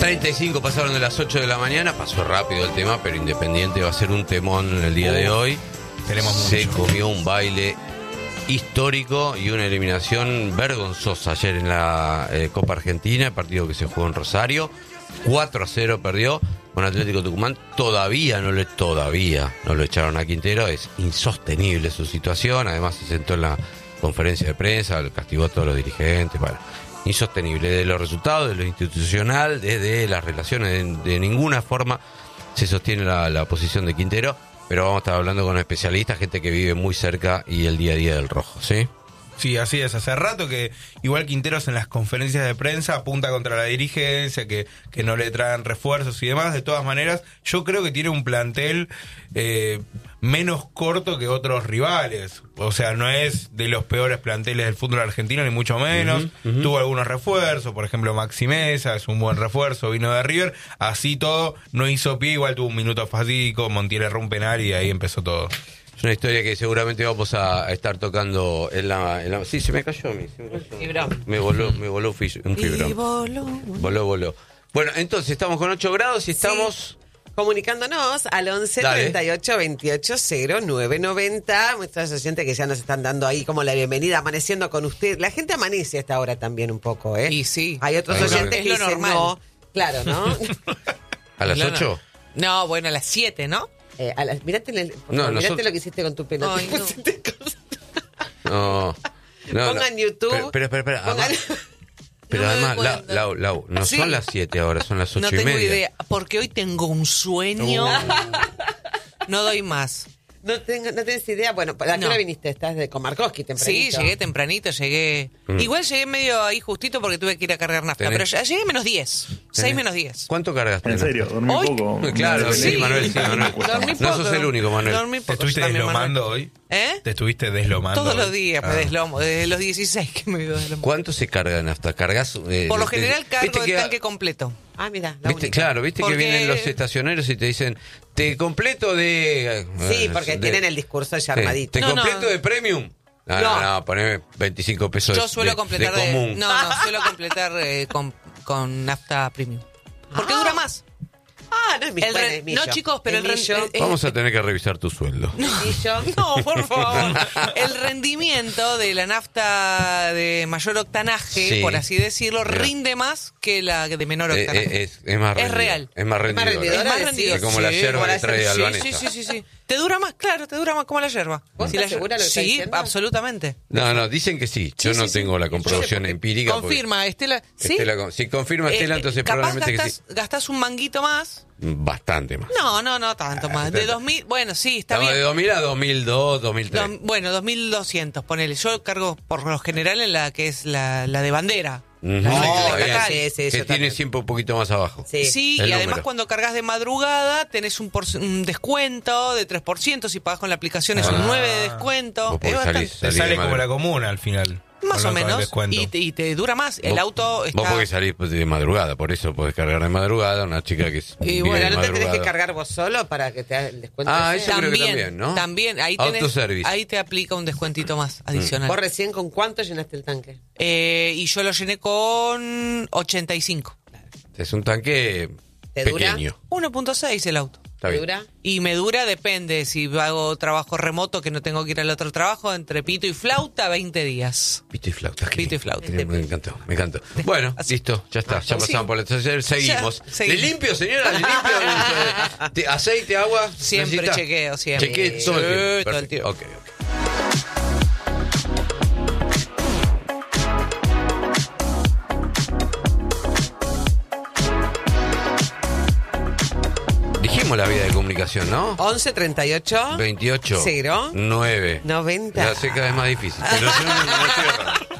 35 pasaron de las 8 de la mañana, pasó rápido el tema, pero Independiente va a ser un temón en el día de hoy. Se comió un baile histórico y una eliminación vergonzosa ayer en la Copa Argentina, partido que se jugó en Rosario. 4-0 perdió con Atlético Tucumán. Todavía no lo echaron a Quintero. Es insostenible su situación. Además se sentó en la conferencia de prensa, castigó a todos los dirigentes. Bueno, insostenible de los resultados, de lo institucional, desde las relaciones. De ninguna forma se sostiene la posición de Quintero. Pero vamos a estar hablando con especialistas, gente que vive muy cerca y el día a día del rojo, ¿sí? Sí, así es. Hace rato que igual Quinteros en las conferencias de prensa apunta contra la dirigencia, que no le traen refuerzos y demás. De todas maneras, yo creo que tiene un plantel menos corto que otros rivales. O sea, no es de los peores planteles del fútbol argentino, ni mucho menos. Tuvo algunos refuerzos, por ejemplo, Maxi Mesa es un buen refuerzo, vino de River. Así todo, no hizo pie, igual tuvo un minuto fatídico, Montiel erró un penal y ahí empezó todo. Es una historia que seguramente vamos a estar tocando en la... Sí, se me cayó a mí. Me voló un fibrón. Voló. Bueno, entonces estamos con 8 grados y estamos... Comunicándonos al 11 38 28 09 90. Nuestros oyentes que ya nos están dando ahí como la bienvenida, amaneciendo con usted. La gente amanece a esta hora también un poco, ¿eh? Y sí. Hay otros oyentes que dicen no. Claro, ¿no? ¿A las 8? No, bueno, a las 7, ¿no? Mirate lo que hiciste con tu pelo. Ay, no. Pongan YouTube. Pero espera. Pero No además, Lau, no ¿Sí? son las 7 ahora, son las 8 No y media. tengo idea, porque hoy tengo un sueño. No doy más. No tenés idea. Bueno, ¿a qué hora viniste? ¿Estás con Markovsky tempranito? Sí, llegué tempranito, Igual llegué medio ahí justito porque tuve que ir a cargar nafta. Pero ya llegué menos 10. 6 menos 10. ¿Cuánto cargaste? ¿En serio? ¿Dormí Hoy- poco? Claro, sí, Manuel. Dormí No poco. sos el único, Manuel. Dormí ¿Te poco. estuviste Yo también, deslomando Manuel. hoy? ¿Eh? ¿Te estuviste deslomando Todos hoy? los días me deslomo. Desde los 16 que me deslomo. ¿Cuánto se carga en hasta? ¿Cargas? Por lo general cargo el tanque completo. Ah, mira. ¿Viste que Porque- vienen los estacioneros y te dicen, te completo de... Sí, porque tienen el discurso ya armadito. ¿Te No, completo no. de premium? No, poneme 25 pesos Yo suelo de completar común. suelo completar con nafta premium. Porque dura más. Ah, no es No, chicos, pero Vamos a tener que revisar tu sueldo. No, por favor. El rendimiento de la nafta de mayor octanaje, Sí. por así decirlo, rinde más que la de menor octanaje. Es más rendidor. real. Es más rendidor. rendidora. Es más decís. rendidor. Es como la yerba que trae Albanesa. Sí. Te dura más, claro, te dura más como la yerba. ¿Vos estás segura de lo que estás Sí, diciendo? absolutamente. No, dicen que sí. Yo no tengo la comprobación empírica. porque Confirma, Estela. ¿Sí? si confirma Estela, entonces capaz probablemente que sí. gastás un manguito más. Bastante más. No tanto más. De 2000, bueno, sí, está bien. De 2000 a 2002, 2003. Bueno, 2200, ponele. Yo cargo por lo general en la que es la de bandera. Ujú. La Bien. estatal. Sí, Que yo tiene también. siempre un poquito más abajo. Sí. Sí, El y además número. cuando cargas de madrugada tenés un descuento de 3%, si pagas con la aplicación es un 9% de descuento. Vos Es porque bastante- salís Te de sale como madrugada. la comuna al final. más o con el menos. descuento. Y te dura más. El auto está... Vos porque salís de madrugada, por eso podés cargar de madrugada. Una chica que Y vive bueno, de ¿No te tenés que madrugada. cargar vos solo para que te haga el descuento? Ah, ese? eso creo que también, ¿no? También, Autoservice. ahí te aplica un descuentito más adicional. ¿Vos recién con cuánto llenaste el tanque? Y yo lo llené con 85. Es un tanque ¿Te dura? pequeño. 1.6 el auto. Está bien. ¿Dura? Y me dura, depende, si hago trabajo remoto que no tengo que ir al otro trabajo, entre pito y flauta, 20 días. Pito y flauta. Pito y flauta. Me encantó. Bueno, Así. listo, ya está. Ya pasamos por la tercera. Seguimos. Ya, seguimos. ¿Le limpio, señora? ¿Le limpio? ¿Aceite, agua? Siempre ¿Necesita? chequeo, siempre. Chequee todo el Sí, tiempo. todo el Perfecto. tiempo. Ok. Dijimos la vía de comunicación, ¿no? 11 38 28 0 9 90. Ya sé cada vez más difícil. Pero yo no estoy errando.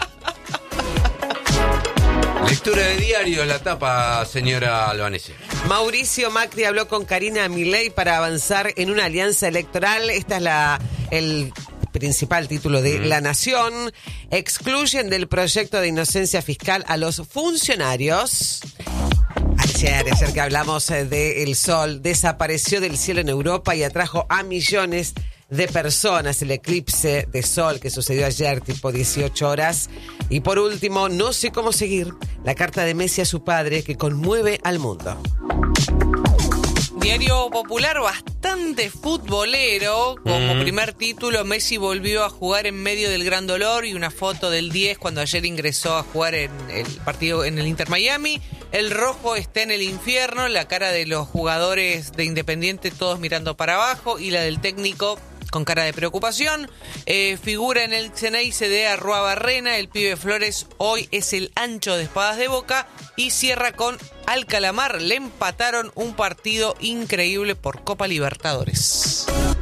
Lectura de diario, la tapa, señora Albanese. Mauricio Macri habló con Karina Milei para avanzar en una alianza electoral. Esta es el principal título de La Nación. Excluyen del proyecto de inocencia fiscal a los funcionarios. Ayer que hablamos del sol, desapareció del cielo en Europa y atrajo a millones de personas, el eclipse de sol que sucedió ayer, tipo 18 horas. Y por último, no sé cómo seguir, la carta de Messi a su padre que conmueve al mundo. Diario Popular, bastante futbolero. Como primer título, Messi volvió a jugar en medio del gran dolor y una foto del 10 cuando ayer ingresó a jugar en el partido en el Inter Miami. El rojo está en el infierno, la cara de los jugadores de Independiente todos mirando para abajo y la del técnico con cara de preocupación. Figura en el Ceneice de Arruabarrena, el pibe Flores hoy es el ancho de espadas de Boca y cierra con Alcalamar. Le empataron un partido increíble por Copa Libertadores.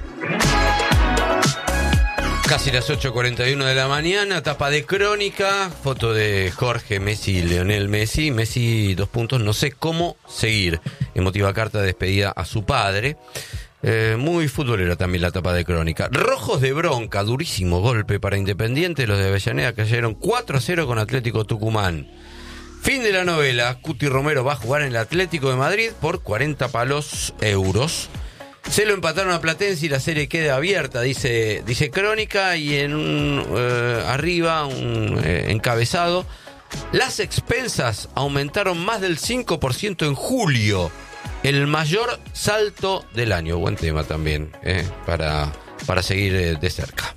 Casi las 8:41 de la mañana, tapa de Crónica, foto de Jorge Messi y Lionel Messi. Messi, 2 puntos, no sé cómo seguir. Emotiva carta de despedida a su padre. Muy futbolera también la tapa de Crónica. Rojos de bronca, durísimo golpe para Independiente. Los de Avellaneda cayeron 4-0 con Atlético Tucumán. Fin de la novela. Cuti Romero va a jugar en el Atlético de Madrid por 40 palos euros. Se lo empataron a Platense y la serie queda abierta, dice Crónica. Y en arriba, un encabezado. Las expensas aumentaron más del 5% en julio. El mayor salto del año. Buen tema también, para seguir de cerca.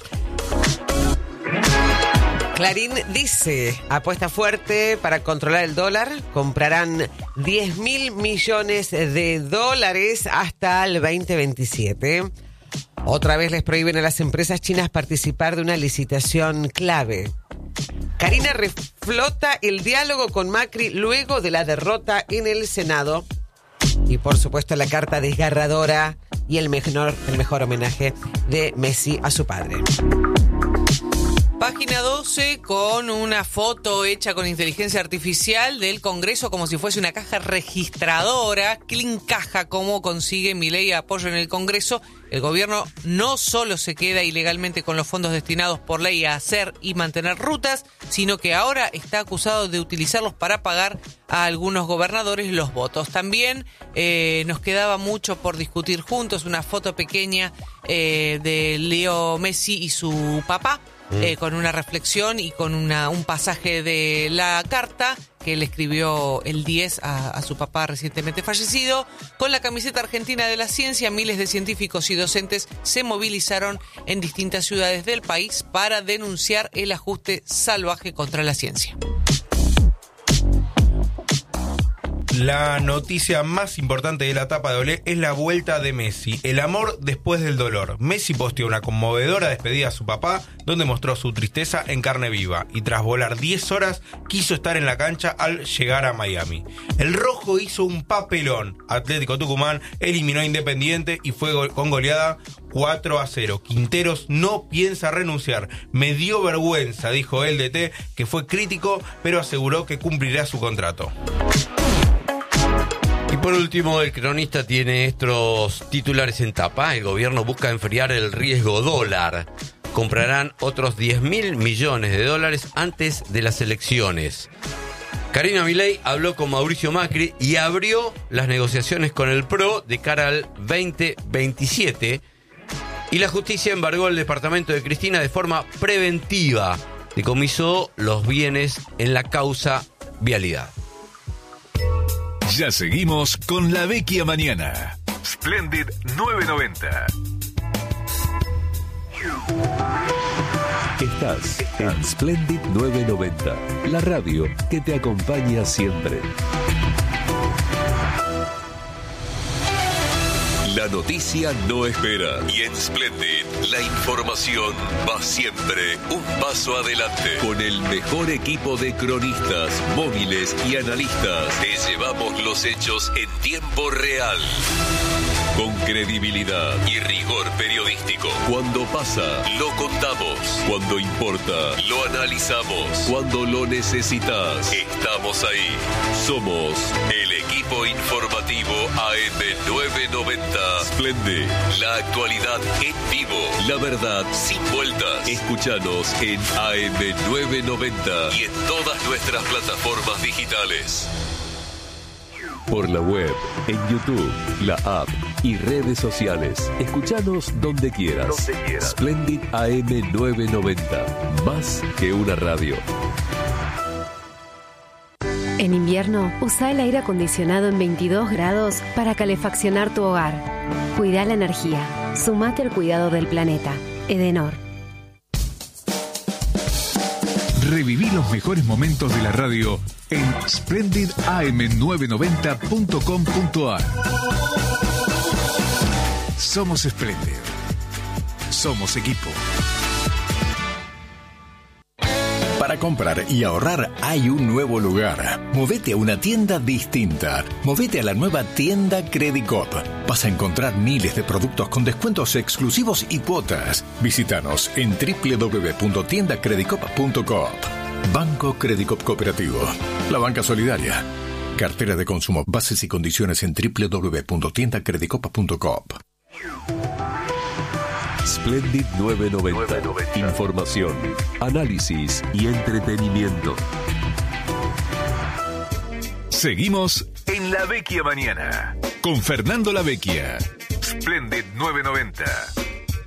Clarín dice, apuesta fuerte para controlar el dólar, comprarán 10.000 millones de dólares hasta el 2027. Otra vez les prohíben a las empresas chinas participar de una licitación clave. Karina reflota el diálogo con Macri luego de la derrota en el Senado. Y por supuesto la carta desgarradora y el mejor homenaje de Messi a su padre. Página 12 con una foto hecha con inteligencia artificial del Congreso como si fuese una caja registradora. Clean Caja, cómo consigue Milei apoyo en el Congreso. El gobierno no solo se queda ilegalmente con los fondos destinados por ley a hacer y mantener rutas, sino que ahora está acusado de utilizarlos para pagar a algunos gobernadores los votos. También nos quedaba mucho por discutir juntos, una foto pequeña de Leo Messi y su papá. Con una reflexión y con un pasaje de la carta que le escribió el 10 a su papá recientemente fallecido. Con la camiseta argentina de la ciencia, miles de científicos y docentes se movilizaron en distintas ciudades del país para denunciar el ajuste salvaje contra la ciencia. La noticia más importante de la tapa de Olé es la vuelta de Messi, el amor después del dolor. Messi posteó una conmovedora despedida a su papá, donde mostró su tristeza en carne viva, y tras volar 10 horas quiso estar en la cancha al llegar a Miami. El rojo hizo un papelón. Atlético Tucumán eliminó a Independiente y fue con goleada 4-0. Quinteros no piensa renunciar. Me dio vergüenza, dijo el DT, que fue crítico, pero aseguró que cumplirá su contrato. Y por último, el Cronista tiene estos titulares en tapa. El gobierno busca enfriar el riesgo dólar. Comprarán otros 10.000 millones de dólares antes de las elecciones. Karina Milei habló con Mauricio Macri y abrió las negociaciones con el PRO de cara al 2027. Y la justicia embargó el departamento de Cristina de forma preventiva. Decomisó los bienes en la causa vialidad. Ya seguimos con La Vecchia Mañana. Splendid 990. Estás en Splendid 990, la radio que te acompaña siempre. La noticia no espera y en Splendid la información va siempre un paso adelante. Con el mejor equipo de cronistas, móviles y analistas, te llevamos los hechos en tiempo real. Con credibilidad y rigor periodístico. Cuando pasa, lo contamos. Cuando importa, lo analizamos. Cuando lo necesitas, estamos ahí. Somos el equipo informativo AM990. Splendid, la actualidad en vivo. La verdad sin vueltas. Escúchanos en AM990 y en todas nuestras plataformas digitales. Por la web, en YouTube, la app y redes sociales. Escuchanos donde quieras. Splendid AM 990. Más que una radio. En invierno, usa el aire acondicionado en 22 grados para calefaccionar tu hogar. Cuida la energía. Sumate al cuidado del planeta. Edenor. Reviví los mejores momentos de la radio en splendidam990.com.ar. Somos Splendid. Somos equipo. Para comprar y ahorrar hay un nuevo lugar. Movete a una tienda distinta. Movete a la nueva tienda Credicop. Vas a encontrar miles de productos con descuentos exclusivos y cuotas. Visítanos en www.tiendacredicop.coop. Banco Credicop Cooperativo. La banca solidaria. Cartera de consumo. Bases y condiciones en www.tiendacredicop.coop. Splendid 990. Información, análisis y entretenimiento. Seguimos en La Vecchia Mañana con Fernando La Vecchia. Splendid 990.